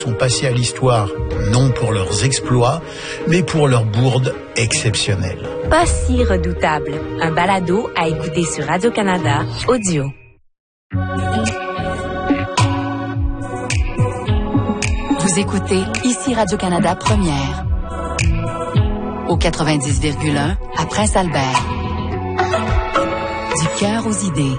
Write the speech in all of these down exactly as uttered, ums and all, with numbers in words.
sont passés à l'histoire non pour leurs exploits, mais pour leurs bourdes exceptionnelles. Pas si redoutable. Un balado à écouter sur Radio-Canada Audio. Vous écoutez ici Radio-Canada Première. Au quatre-vingt-dix virgule un à Prince-Albert. Du cœur aux idées.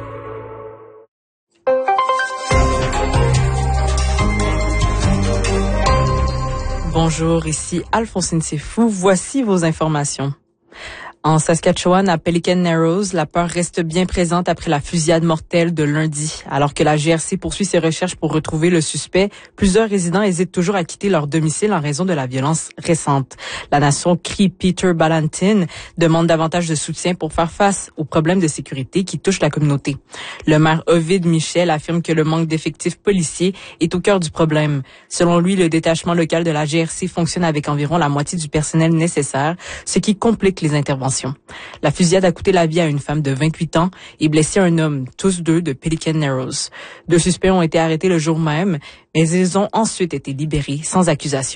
Bonjour, ici Alphonsine Sefou. Voici vos informations. En Saskatchewan, à Pelican Narrows, la peur reste bien présente après la fusillade mortelle de lundi. Alors que la G R C poursuit ses recherches pour retrouver le suspect, plusieurs résidents hésitent toujours à quitter leur domicile en raison de la violence récente. La Nation crie Peter Ballantine demande davantage de soutien pour faire face aux problèmes de sécurité qui touchent la communauté. Le maire Ovid Michel affirme que le manque d'effectifs policiers est au cœur du problème. Selon lui, le détachement local de la G R C fonctionne avec environ la moitié du personnel nécessaire, ce qui complique les interventions. La fusillade a coûté la vie à une femme de vingt-huit ans et blessé un homme, tous deux de Pelican Narrows. Deux suspects ont été arrêtés le jour même, mais ils ont ensuite été libérés sans accusation.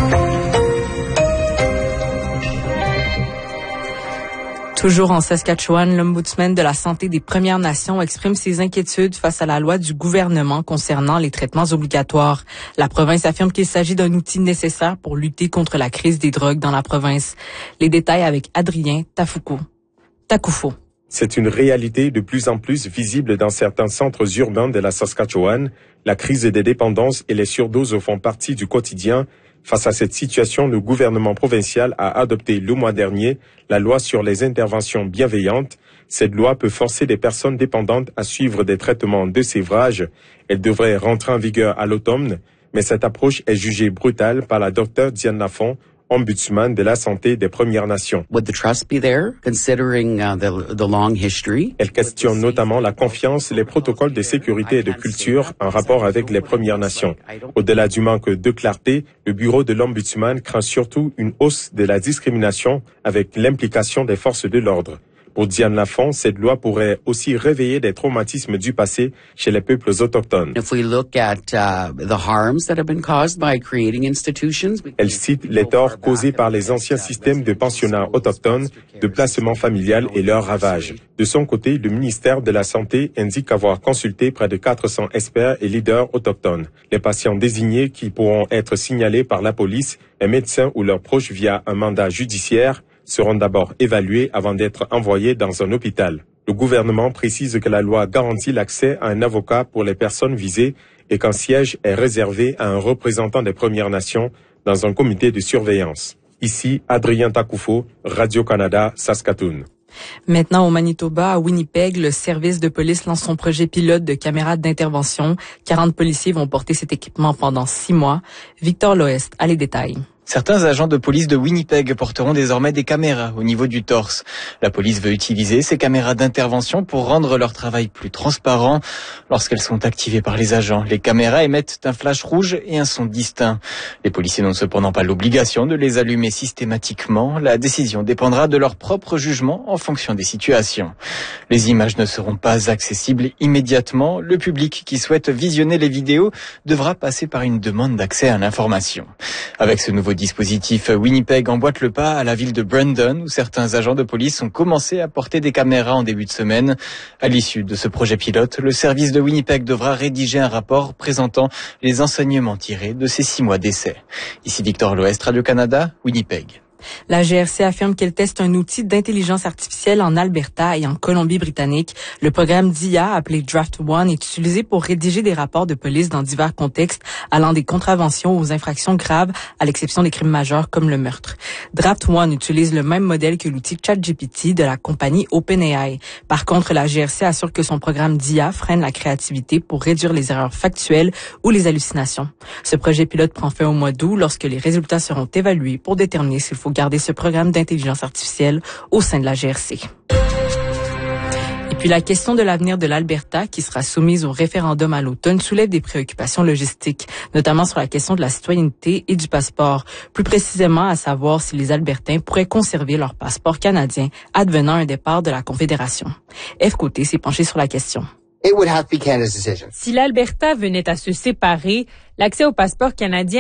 Toujours en Saskatchewan, l'ombudsman de la santé des Premières Nations exprime ses inquiétudes face à la loi du gouvernement concernant les traitements obligatoires. La province affirme qu'il s'agit d'un outil nécessaire pour lutter contre la crise des drogues dans la province. Les détails avec Adrien Tafuko. Takufo. C'est une réalité de plus en plus visible dans certains centres urbains de la Saskatchewan. La crise des dépendances et les surdoses font partie du quotidien. Face à cette situation, le gouvernement provincial a adopté le mois dernier la loi sur les interventions bienveillantes. Cette loi peut forcer les personnes dépendantes à suivre des traitements de sévrage. Elle devrait rentrer en vigueur à l'automne, mais cette approche est jugée brutale par la docteure Diane Lafont, ombudsman de la santé des Premières Nations. Would the trust be there, considering uh, the, the long history? Elle questionne notamment la confiance, les protocoles de sécurité et de culture en rapport avec les Premières Nations. Au-delà du manque de clarté, le bureau de l'ombudsman craint surtout une hausse de la discrimination avec l'implication des forces de l'ordre. Pour Diane Lafont, cette loi pourrait aussi réveiller des traumatismes du passé chez les peuples autochtones. If we look at uh, the harms that have been caused by creating institutions, elle cite les torts causés par les anciens systèmes de pensionnats autochtones, de placement familial et leurs ravages. De son côté, le ministère de la Santé indique avoir consulté près de quatre cents experts et leaders autochtones. Les patients désignés qui pourront être signalés par la police, un médecin ou leurs proches via un mandat judiciaire seront d'abord évalués avant d'être envoyés dans un hôpital. Le gouvernement précise que la loi garantit l'accès à un avocat pour les personnes visées et qu'un siège est réservé à un représentant des Premières Nations dans un comité de surveillance. Ici, Adrien Takufo, Radio-Canada, Saskatoon. Maintenant, au Manitoba, à Winnipeg, le service de police lance son projet pilote de caméras d'intervention. quarante policiers vont porter cet équipement pendant six mois. Victor Loest a les détails. Certains agents de police de Winnipeg porteront désormais des caméras au niveau du torse. La police veut utiliser ces caméras d'intervention pour rendre leur travail plus transparent. Lorsqu'elles sont activées par les agents, les caméras émettent un flash rouge et un son distinct. Les policiers n'ont cependant pas l'obligation de les allumer systématiquement. La décision dépendra de leur propre jugement en fonction des situations. Les images ne seront pas accessibles immédiatement. Le public qui souhaite visionner les vidéos devra passer par une demande d'accès à l'information. Avec ce nouveau dispositif, Winnipeg emboîte le pas à la ville de Brandon, où certains agents de police ont commencé à porter des caméras en début de semaine. À l'issue de ce projet pilote, le service de Winnipeg devra rédiger un rapport présentant les enseignements tirés de ces six mois d'essai. Ici Victor Loest, Radio-Canada, Winnipeg. La G R C affirme qu'elle teste un outil d'intelligence artificielle en Alberta et en Colombie-Britannique. Le programme d'I A, appelé Draft One, est utilisé pour rédiger des rapports de police dans divers contextes, allant des contraventions aux infractions graves, à l'exception des crimes majeurs comme le meurtre. Draft One utilise le même modèle que l'outil ChatGPT de la compagnie OpenAI. Par contre, la G R C assure que son programme d'I A freine la créativité pour réduire les erreurs factuelles ou les hallucinations. Ce projet pilote prend fin au mois d'août lorsque les résultats seront évalués pour déterminer s'il faut garder ce programme d'intelligence artificielle au sein de la G R C. Et puis la question de l'avenir de l'Alberta, qui sera soumise au référendum à l'automne, soulève des préoccupations logistiques, notamment sur la question de la citoyenneté et du passeport. Plus précisément, à savoir si les Albertains pourraient conserver leur passeport canadien advenant un départ de la Confédération. F. Côté s'est penché sur la question. It would have to be Canada's decision. Si l'Alberta venait à se séparer, l'accès au passeport canadien